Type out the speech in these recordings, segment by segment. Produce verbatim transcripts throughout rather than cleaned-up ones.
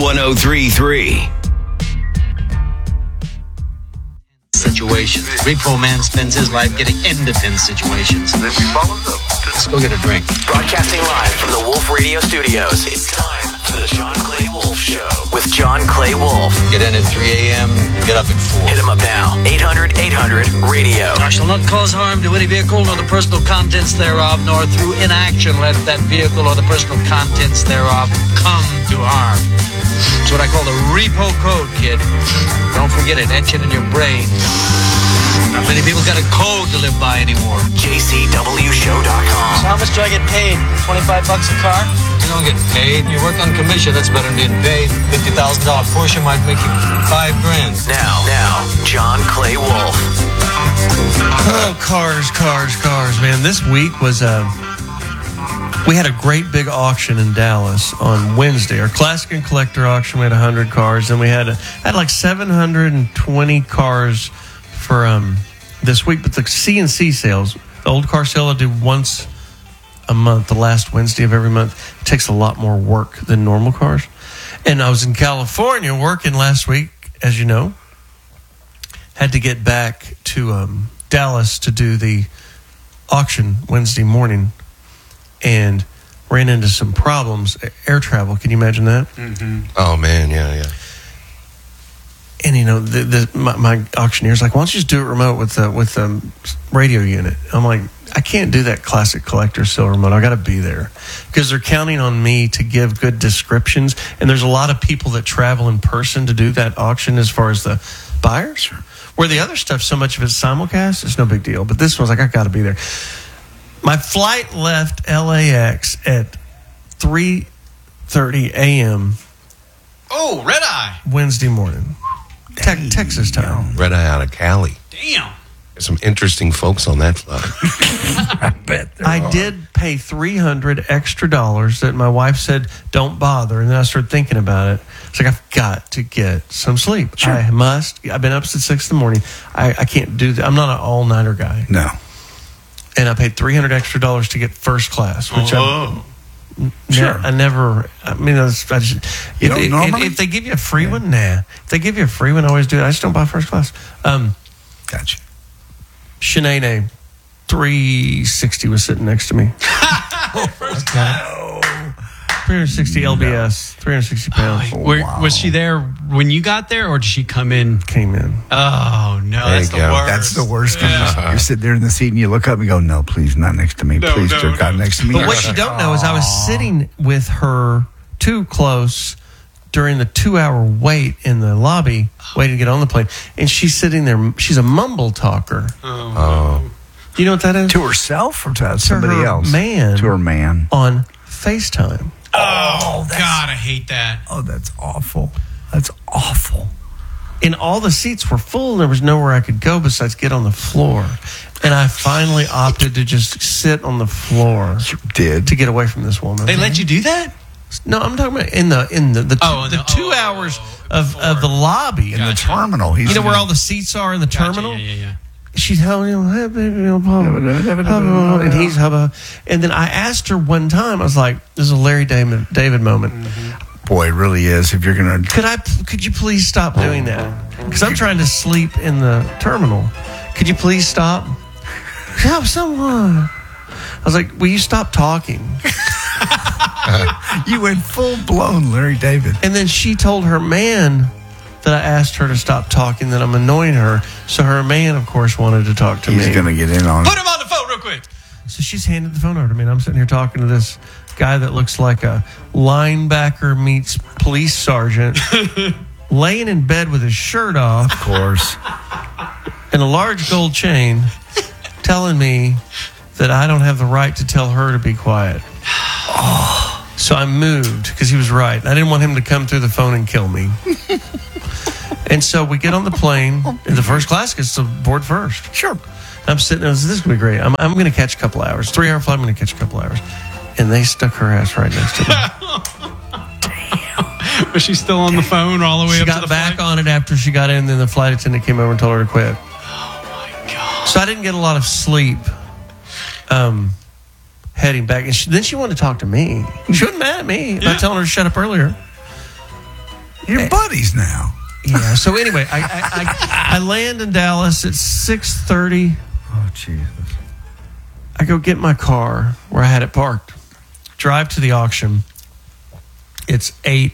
one oh three point three. Situations. Repo man spends his life getting into pin situations. Then we follow them. Let's go get a drink. Broadcasting live from the Wolf Radio Studios. It's time for the John Clay Wolf Show with John Clay Wolf. Get in at three a.m., get up at four. Hit him up now. eight hundred eight hundred radio. I shall not cause harm to any vehicle nor the personal contents thereof, nor through inaction let that vehicle or the personal contents thereof come to harm. It's what I call the repo code, kid. Don't forget it. Etch it in your brain. Not many people got a code to live by anymore. J C W show dot com. So how much do I get paid? twenty-five bucks a car? You don't get paid. You work on commission. That's better than getting paid. fifty thousand dollars portion might make you five grand. Now, now, John Clay Wolf. Oh, cars, cars, cars, man. This week was a... Uh, we had a great big auction in Dallas on Wednesday. Our Classic and Collector auction, we had one hundred cars. And we had, a, had like seven hundred twenty cars for um, this week. But the C N C sales, the old car sale I do once a month, the last Wednesday of every month. It takes a lot more work than normal cars. And I was in California working last week, as you know. Had to get back to um, Dallas to do the auction Wednesday morning. And ran into some problems. Air travel, can you imagine that? Mm-hmm. Oh, man, yeah, yeah. And, you know, the, the, my, my auctioneer's like, why don't you just do it remote with the, with the radio unit? I'm like, I can't do that Classic Collector sale remote. I got to be there. Because they're counting on me to give good descriptions. And there's a lot of people that travel in person to do that auction as far as the buyers. Where the other stuff, so much of it's simulcast, it's no big deal. But this one's like, I got to be there. My flight left L A X at three thirty a.m. Oh, red eye. Wednesday morning. Te- Texas time. Red eye out of Cali. Damn. There's some interesting folks on that flight. I bet there I are. did pay three hundred extra dollars that my wife said, don't bother. And then I started thinking about it. It's like, I've got to get some sleep. Sure. I must. I've been up since six in the morning. I, I can't do that. I'm not an all-nighter guy. No. And I paid three hundred extra dollars to get first class, which oh. I, sure. ne- I never, I mean, I just, I just, if, if, if, if they give you a free yeah. one, nah. If they give you a free one, I always do it. I just don't buy first class. Um, gotcha. Shanae, three sixty was sitting next to me. First class. three sixty L B S, no. three hundred sixty pounds. Oh, Were, wow. Was she there when you got there, or did she come in? Came in. Oh, no, there that's the go. worst. That's the worst. Yeah. You sit there in the seat and you look up and go, no, please, not next to me. No, please, no, dear no. God, next to me. But what you don't know is I was sitting with her too close during the two-hour wait in the lobby, waiting to get on the plane. And she's sitting there. She's a mumble talker. Oh. Oh. Do you know what that is? To herself or to, to somebody her else? man. To her man. On FaceTime. Oh, God, I hate that. Oh, that's awful. That's awful. And all the seats were full. There was nowhere I could go besides get on the floor. And I finally opted to just sit on the floor. You did? To get away from this woman. They let you do that? No, I'm talking about in the in the the, two, oh, the no. two oh, hours oh, of, of the lobby. In Gotcha. the terminal. He's you know where all the seats are in the Gotcha, terminal? Yeah, yeah, yeah. She's telling him, hey, baby, you know, hubba, hubba, and he's hubba. And then I asked her one time, I was like, this is a Larry David, David moment. Mm-hmm. Boy, it really is. If you're going to... Could I? Could you please stop doing that? Because I'm trying to sleep in the terminal. Could you please stop? Have someone. I was like, will you stop talking? You went full-blown Larry David. And then she told her man that I asked her to stop talking, that I'm annoying her. So her man, of course, wanted to talk to He's me. He's going to get in on it. Put him on the phone real quick. So she's handed the phone over to me, and I'm sitting here talking to this guy that looks like a linebacker meets police sergeant, laying in bed with his shirt off. Of course. And a large gold chain, telling me that I don't have the right to tell her to be quiet. Oh. So I moved, because he was right. I didn't want him to come through the phone and kill me. And so we get on the plane, and the first class gets to board first. Sure. I'm sitting there, this is going to be great. I'm, I'm going to catch a couple hours. Three-hour flight, I'm going to catch a couple hours. And they stuck her ass right next to me. Damn. Was she still on the phone all the way she up to the She got back flight? on it after she got in, then the flight attendant came over and told her to quit. Oh, my God. So I didn't get a lot of sleep um, heading back. And she, then she wanted to talk to me. She wasn't mad at me about yeah. telling her to shut up earlier. You're buddies now. Yeah. So anyway, I I, I I land in Dallas at six thirty. Oh, Jesus. I go get my car where I had it parked. Drive to the auction. It's eight.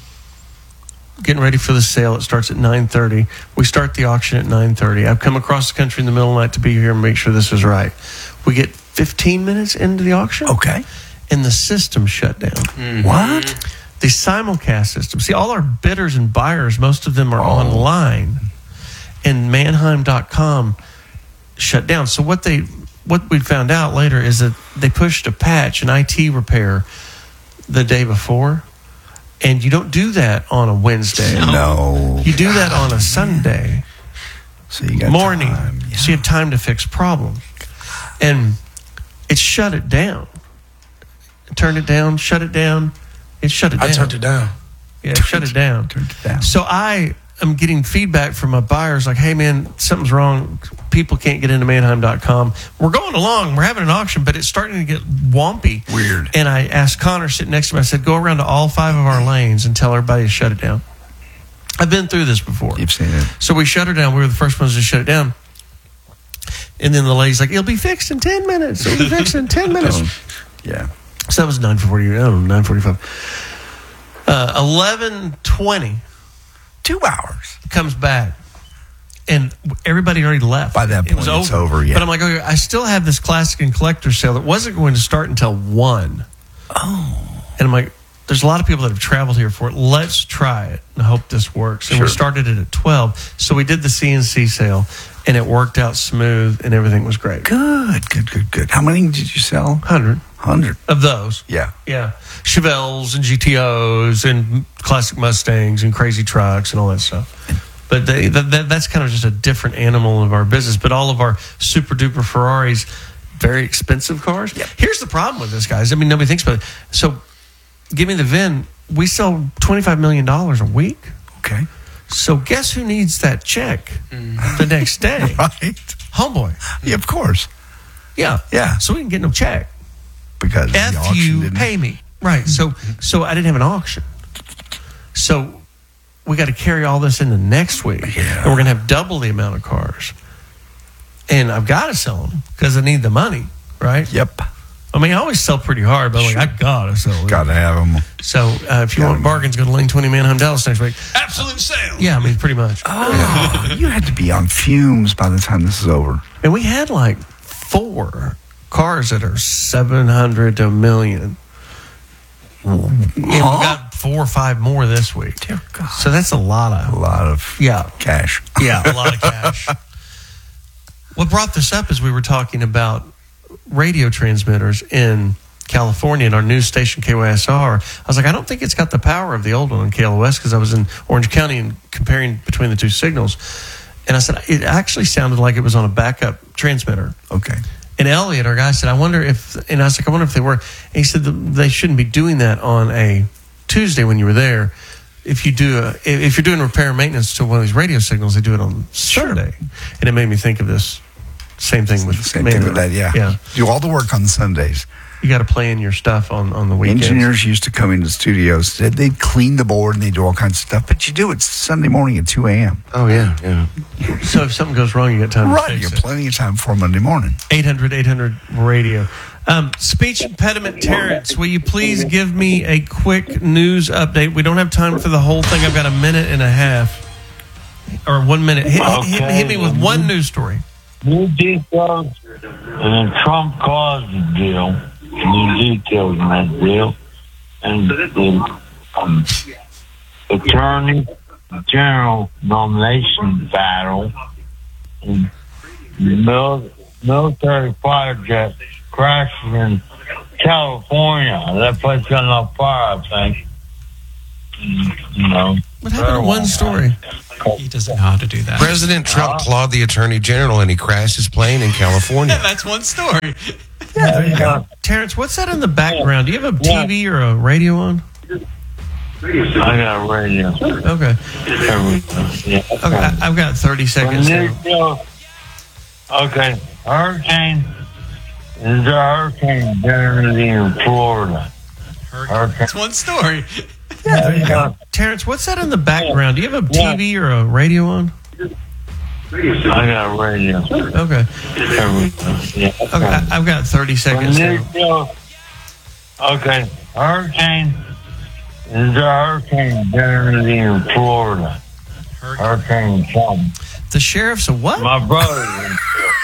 Getting ready for the sale. It starts at nine thirty. We start the auction at nine thirty. I've come across the country in the middle of the night to be here and make sure this is right. We get fifteen minutes into the auction. Okay. And the system shut down. Mm-hmm. What? The simulcast system. See, all our bidders and buyers, most of them are Oh. online. And Manheim dot com shut down. So what they what we found out later is that they pushed a patch, an I T repair, the day before. And you don't do that on a Wednesday. No. You do that on a Sunday So you got morning. time. Yeah. So you have time to fix problems. And it shut it down. Turned it down, shut it down. It shut it down. I turned it down. Yeah, it shut it down. Turned it down. So I am getting feedback from my buyers like, hey, man, something's wrong. People can't get into Manheim dot com. We're going along. We're having an auction, but it's starting to get wompy. Weird. And I asked Connor sitting next to me, I said, go around to all five of our lanes and tell everybody to shut it down. I've been through this before. You've seen it. So we shut her down. We were the first ones to shut it down. And then the lady's like, it'll be fixed in ten minutes. It'll be fixed in ten minutes. Yeah. So that was nine forty, I don't know, nine forty-five. Uh, eleven twenty Two hours. comes back. And everybody already left. By that it was point, it's over. over, yeah. But I'm like, okay, I still have this classic and collector sale that wasn't going to start until one. Oh. And I'm like, there's a lot of people that have traveled here for it. Let's try it and hope this works. And Sure. we started it at twelve. So we did the C N C sale, and it worked out smooth, and everything was great. Good, good, good, good. How many did you sell? one hundred Hundred. of those. Yeah. Yeah. Chevelles and G T Os and classic Mustangs and crazy trucks and all that stuff. But they, that, that, that's kind of just a different animal of our business. But all of our super duper Ferraris, very expensive cars. Yep. Here's the problem with this, guys. I mean, nobody thinks about it. So give me the V I N. We sell twenty-five million dollars a week. Okay. So guess who needs that check the next day? Right. Homeboy. Yeah, of course. Yeah. Yeah. So we can get no check. Because the F auction you, didn't. pay me. Right. So so I didn't have an auction. So we got to carry all this into next week. Yeah. And we're going to have double the amount of cars. And I've got to sell them because I need the money, right? Yep. I mean, I always sell pretty hard, but I'm like, I got to sell it. Got to have them. So uh, if you Got want 'em. bargains, go to Lane twenty Manheim Dallas next week. Absolute sale. Yeah, I mean, pretty much. Oh, you had to be on fumes by the time this is over. And we had like four cars that are seven hundred to a million. And we got four or five more this week. Dear God. So that's a lot A of, lot of yeah, cash. yeah, a lot of cash. What brought this up is we were talking about radio transmitters in California and our news station K Y S R. I was like, I don't think it's got the power of the old one on K L O S because I was in Orange County and comparing between the two signals. And I said, it actually sounded like it was on a backup transmitter. Okay. And Elliot, our guy, said, I wonder if, and I was like, I wonder if they were. And he said, they shouldn't be doing that on a Tuesday when you were there. If you do, a, if you're doing repair and maintenance to one of these radio signals, they do it on Sunday. And it made me think of this same thing with Same thing with that, yeah. Yeah. Do all the work on Sundays. You got to plan your stuff on, on the weekends. Engineers used to come into studios. Said they'd clean the board and they do all kinds of stuff. But you do it Sunday morning at two a.m. Oh, yeah, yeah. So if something goes wrong, you got time Right. to You fix have it. plenty of time for Monday morning. eight hundred eight hundred radio. Um, speech impediment Terrence, will you please give me a quick news update? We don't have time for the whole thing. I've got a minute and a half. Or one minute. Hit, hit, hit, hit me with one news story. New details, and then Trump caused the deal. New details in that deal, and the um, attorney general nomination battle, and the mil- military fighter jet crashing in California. That place got on fire, I think. You know. What happened to one story? He doesn't know how to do that. President Trump clawed the attorney general and he crashed his plane in California. That's one story. Yeah, there you go. Terrence, what's that in the background? Do you have a T V or a radio on? I got a radio. Okay. Everything. Yeah. Okay, I- I've got thirty seconds New now. deal. Okay, hurricane. There's a hurricane generally in Florida. Hurricane. That's one story. Yeah, there you go. Terrence, what's that in the background? Do you have a T V or a radio on? I got a radio. Okay. Yeah. Okay, I- I've got thirty seconds When now. you go- Okay, hurricane. There's a hurricane generally in Florida. Hurricane Trump. The sheriff's a what? My brother.